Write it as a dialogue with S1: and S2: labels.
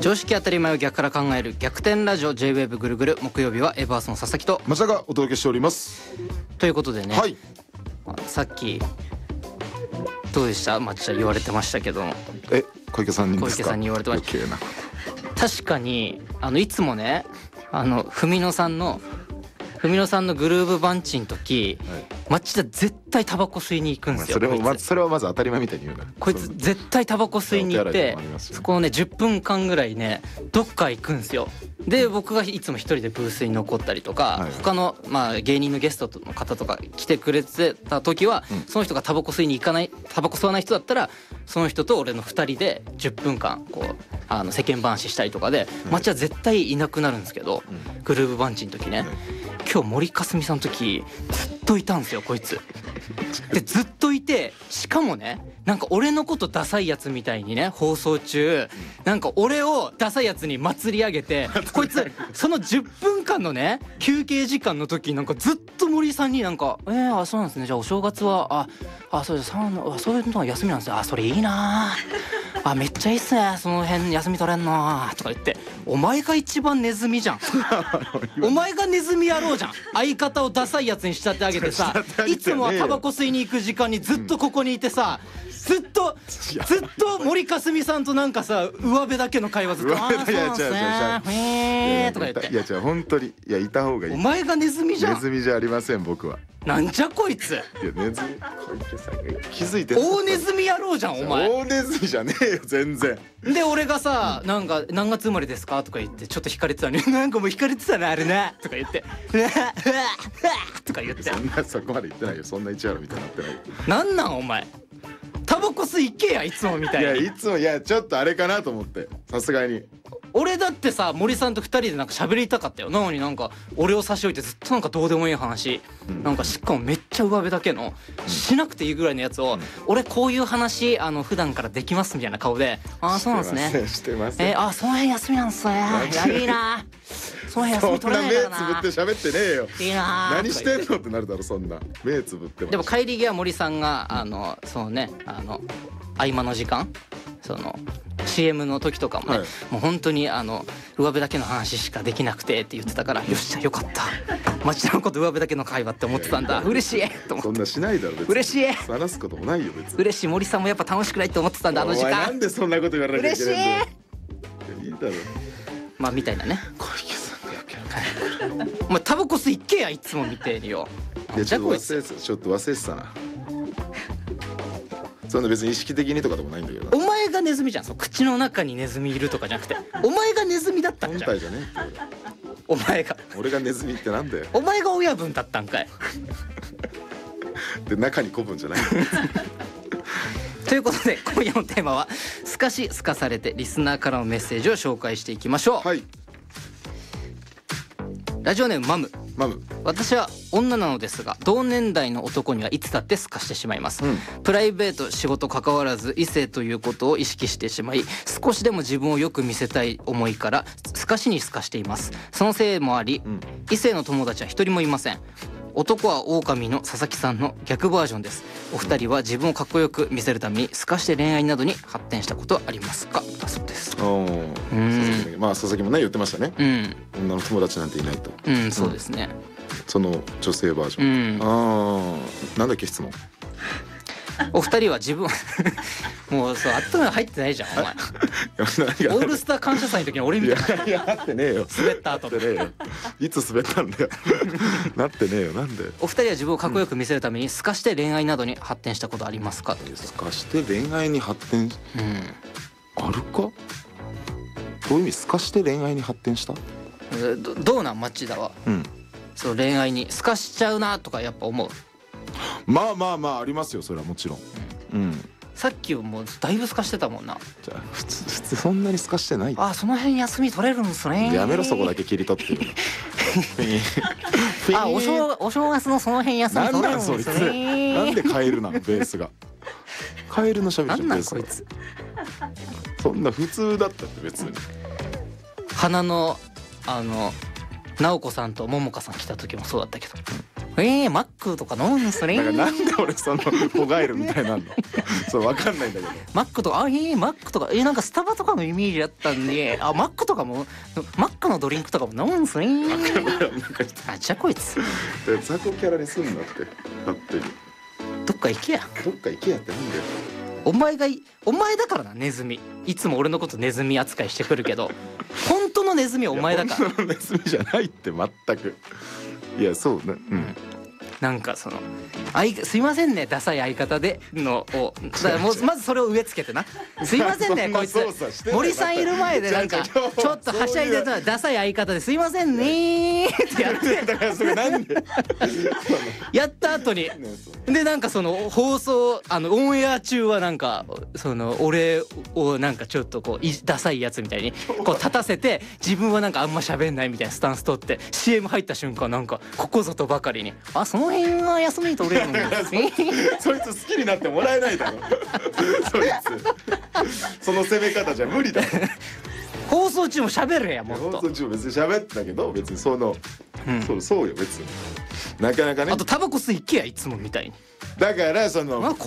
S1: 常識当たり前を逆から考える逆転ラジオ J-WAVE ぐるぐる、木曜日はエバースの佐々木と
S2: 町田がお届けしております。
S1: ということでね、
S2: はい。
S1: さっきどうでした？町田言われてましたけども、
S2: 小池さんにですか？
S1: 小池さんに言われてました。
S2: 余計なこ
S1: 確かにいつもね文野さんのグルーブバンチの時、町田絶対タバコ吸いに行くんですよ。
S2: それはまず当たり前みたいに言うな。
S1: こいつ絶対タバコ吸いに行って、そこをね10分間ぐらいねどっか行くんですよ。で僕がいつも一人でブースに残ったりとか、他の芸人のゲストの方とか来てくれてた時は、その人がタバコ吸わない人だったらその人と俺の2人で10分間こう世間話したりとかで、町田絶対いなくなるんですけど、グルーブバンチの時ね、今日森かすみさんの時ずっといたんですよこいつ。でずっといて、しかもねなんか俺のことダサいやつみたいにね、放送中なんか俺をダサいやつに祭り上げてこいつその10分間のね休憩時間の時なんかずっと森さんになんかあそうなんですね、じゃあお正月はそういうのが休みなんですよ、それいいなめっちゃいいっすね、その辺休み取れんのとか言って、お前が一番ネズミじゃんお前がネズミ野郎じゃん。相方をダサいやつにしちゃってあげてさ、いつもはタバコ吸いに行く時間にずっとここにいてさ、ずっと森かすみさんとなんかさ上辺だけの会話ずっとそうなんすねとか言って、
S2: いや違う本当にいた方がいい。
S1: お前がネズミじゃん。
S2: ネズミじゃありません僕は。
S1: なんじゃこいつ。
S2: いやネズミ小池さんが気づいて
S1: 大ネズミ野郎じゃんお前。
S2: 大ネズミじゃねえよ全然。
S1: で俺がさなんか何月生まれですかとか言ってちょっと惹かれてたのになんかもう惹かれてたなあれなとか言ってとか言って、
S2: そこまで言ってないよ。そんな市原みたいになってない。
S1: なんなんお前、タバコ吸いけやいつもみたいに。
S2: いつもちょっとあれかなと思って、さすがに。
S1: 俺だってさ森さんと2人でなんか喋りたかったよ。なのになんか俺を差し置いてずっとなんかどうでもいい話、なんかしかもめっちゃ上辺だけの、しなくていいぐらいのやつを、俺こういう話普段からできますみたいな顔で、そうなんですね、
S2: してます
S1: その辺休みなんすね、いいなその辺休み取れないからな。
S2: そんな目つぶって喋ってねえよ。
S1: いいな
S2: 何してんのってなるだろそんな目つぶって。
S1: でも帰り際森さんがそうね合間の時間CM の時とかもね、もう本当に上辺だけの話しかできなくてって言ってたから、よっしゃよかった、町田のこと上辺だけの会話って思ってたんだ、嬉しいと思って。
S2: そんなしないだろ別に。
S1: 嬉しい、
S2: 話すこともないよ別に。
S1: 嬉しい、森さんもやっぱ楽しくないって思ってたんだあの時間。
S2: なんでそんなこと言われなきゃいけないんだよ。いいだろ
S1: みたいなね。
S2: 小池さんが余計な
S1: お前タバコ吸いけやいつもみてえによ。
S2: ちょっと忘れてたな。そんな別に意識的にとかでもないんだけど。
S1: お前がネズミじゃん。口の中にネズミいるとかじゃなくて、お前がネズミだったんじゃん。
S2: 本体じゃねえ。
S1: お前が。
S2: 俺がネズミってなんだよ。
S1: お前が親分だったんかい。
S2: で中に古文じゃない。
S1: ということで今夜のテーマはすかしすかされて、リスナーからのメッセージを紹介していきましょう。
S2: はい。
S1: ラジオネームマム。私は女なのですが同年代の男にはいつだってすかしてしまいます、プライベート仕事関わらず異性ということを意識してしまい、少しでも自分をよく見せたい思いからすかしにすかしています。そのせいもあり、異性の友達は一人もいません。男は狼の佐々木さんの逆バージョンです。お二人は自分をかっこよく見せるためにすかして恋愛などに発展したことはありますか？だそうです。
S2: 佐々木もね言ってましたね。女の友達なんていないと。
S1: そうですね。
S2: その女性バージョン。なんだっけ質問。
S1: お二人は自分もうそう頭が入ってないじゃんお前。オールスター感謝祭の時に俺みたいな。
S2: いやなってねえよ。
S1: 滑った後
S2: で。いつ滑ったんだよ。なってねえよ。なんで。
S1: お二人は自分をかっこよく見せるためにすかして恋愛などに発展したことありますか？
S2: すかして恋愛に発展。あるか。どういう意味すかして恋愛に発展した？
S1: どうなん町田は。そう恋愛にすかしちゃうなとかやっぱ思う。
S2: まあありますよそれはもちろん。
S1: さっきもうだいぶすかしてたもんな。
S2: じゃあ普通そんなにすかしてない。
S1: その辺休み取れるんすね。
S2: やめろそこだけ切り取ってる。
S1: お正月のその辺休み取れるんすね。
S2: なんでカエルなのベースが。カエルのしゃべりじゃんベースが。そんな普通だったって別に。
S1: 花の直子さんと桃香さん来た時もそうだったけど、 マックとか飲むんすね。
S2: なんで俺その子ガエルみたいなのそうわかんないんだけど、
S1: マックとかマックとかなんかスタバとかのイメージだったんで、マックとかもマックのドリンクとかも飲むんすね。あ、じゃあこいつ
S2: 雑魚キャラにすんなって、だって
S1: どっか行けや。
S2: どっか行けやってなんだよ。
S1: お前だからな、ネズミ。いつも俺のことネズミ扱いしてくるけど、本当のネズミはお前だから。
S2: 本当のネズミじゃないって全く。いやそうね、
S1: なんかそのすいませんねダサい相方でのをだからもうまずそれを植え付けてなすいませんねこいつ森さんいる前でなんかちょっとはしゃいでたダサい相方ですいませんねってやって
S2: だからそれなんで
S1: やった後にでなんかその放送オンエア中はなんかその俺をなんかちょっとこうダサいやつみたいにこう立たせて自分はなんかあんま喋んないみたいなスタンス取って CM 入った瞬間なんかここぞとばかりにその辺は休み取れるんですね
S2: そいつ好きになってもらえないだろそいつその攻め方じゃ無理だろ
S1: 放送中も喋れやもっと
S2: 放送中も別に喋ってたけど別にそうよ別になかなかね
S1: あとタバコ吸い行けやいつもみたいに
S2: だからその